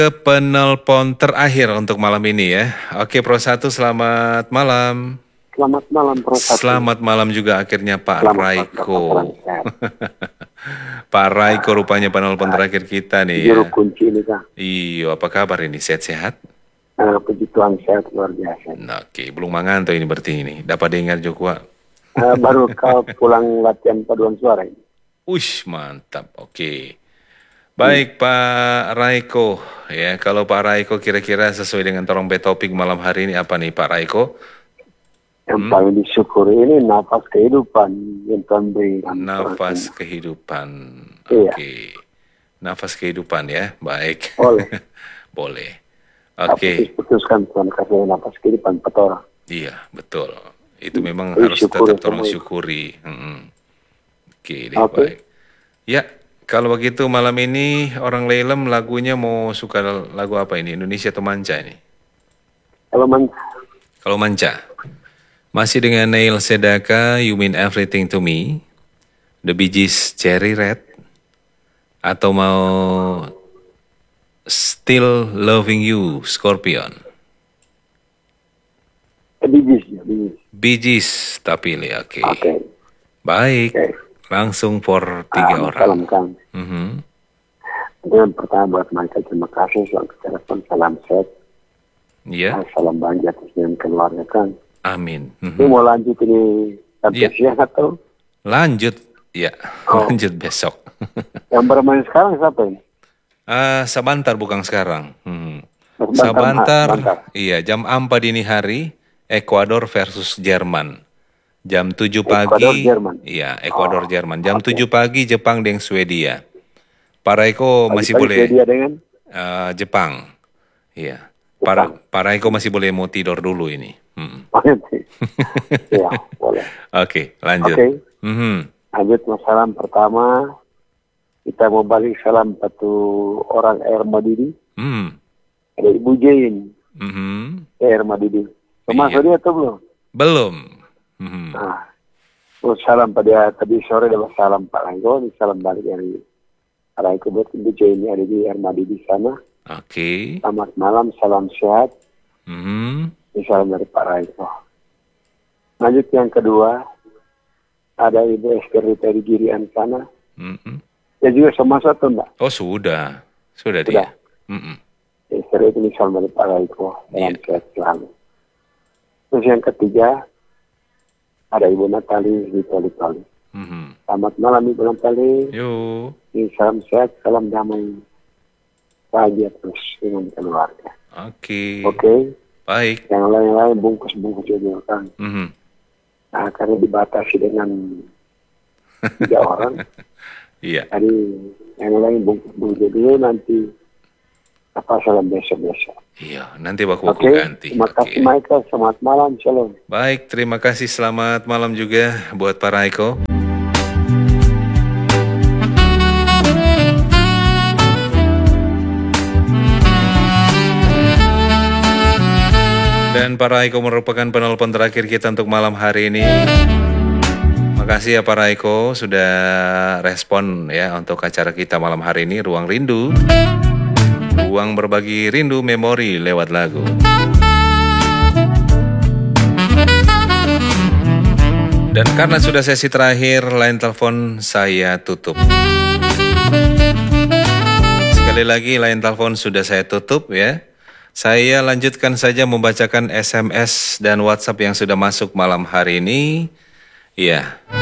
Ke penelpon terakhir untuk malam ini ya. Oke, Pro 1, selamat malam. Selamat malam, Pro 1. Selamat malam juga akhirnya Pak Selamat Raiko. Pak Pak Raiko rupanya penelpon terakhir kita nih Juru ya. kunci ini, Kak. Iyo, apa kabar ini? Sehat-sehat? Puji Tuhan, sehat luar biasa. Nah, oke, belum manganto ini berarti ini. Dapat dengar Jokwa? Baru kau pulang latihan paduan suara ini. Ush, mantap. Oke. Baik Pak Raiko, ya kalau Pak Raiko kira-kira sesuai dengan torong topik malam hari ini apa nih Pak Raiko? Yang paling disyukuri ini nafas kehidupan yang Tuhan beri. Nafas kehidupan, Iya. Oke. Nafas kehidupan ya, baik. Boleh. Boleh. Oke. Putuskan Tuhan kasih nafas kehidupan petora. Iya, betul. Itu memang Jadi harus syukuri tetap tolong semua. syukuri. Oke, deh, Oke. baik. Ya, kalau begitu malam ini orang Lelem lagunya mau suka lagu apa ini? Indonesia atau Manca ini? Kalau Manca. Masih dengan Neil Sedaka, You Mean Everything to Me. The Bee Gees, Cherry Red. Atau mau Still Loving You, Scorpion. Bee Gees, tak pilih, oke. Oke. Baik, langsung for 3 orang. Salam Kang. Yang pertama buat mereka terima kasih selamat telepon, salam sehat. Iya, Salam bahagia atas dengan keluarga Kang. amin. Ini mau lanjut ini sampai Iya. siang atau? Lanjut, ya, lanjut besok. Yang bermain sekarang siapa ini? Sebentar bukan sekarang. Sebentar. Iya, jam 4 dini hari, Ekuador versus Jerman. Jam 7 pagi, Ekuador, Jerman. Iya, Ekuador Jerman. Jam 7 pagi Jepang dengan Swedia. Pak Raiko masih Pagi-pagi boleh Swedia dengan? Jepang. Iya. Pak Raiko masih boleh mau tidur dulu ini. Ya, boleh. Oke, lanjut. Oke. Lanjut masalah pertama. Kita mau balik salam satu orang Air Madidi. Ada Ibu Jain. Air Madidi. Termasuk dia atau belum? Belum. Salam pada tadi sore adalah salam Pak Raiko. Salam balik dari Pak Raiko buat Ibu Jain ada di Air Madidi sana. Oke. Selamat malam, salam sehat. Salam dari Pak Raiko. Lanjut yang kedua, ada Ibu Esther dari Girian sana. Ya juga sama satu enggak? Oh sudah dia. Esther itu salam dari Pak Raiko. Salam sehat selalu. Terus yang ketiga, ada Ibu Natali di Toli-Toli. Selamat malam Ibu Natali. Yo. Salam sehat, salam damai. Bahagia terus dengan keluarga. Oke. Baik. Yang lain-lain bungkus-bungkus juga kan. Nah, karena dibatasi dengan 3 orang. Iya. Jadi yang lain bungkus-bungkus dulu nanti salam besok-besok. Iya, nanti baku ganti. Terima kasih Michael, selamat malam, shalom. Baik, terima kasih, selamat malam juga buat Pak Raiko. Dan Pak Raiko merupakan penelpon terakhir kita untuk malam hari ini. Makasih ya Pak Raiko sudah respon ya untuk acara kita malam hari ini, Ruang Rindu. Ruang berbagi rindu memori lewat lagu. Dan karena sudah sesi terakhir, line telepon saya tutup. Sekali lagi line telepon sudah saya tutup ya. Saya lanjutkan saja membacakan SMS dan WhatsApp yang sudah masuk malam hari ini. Ya.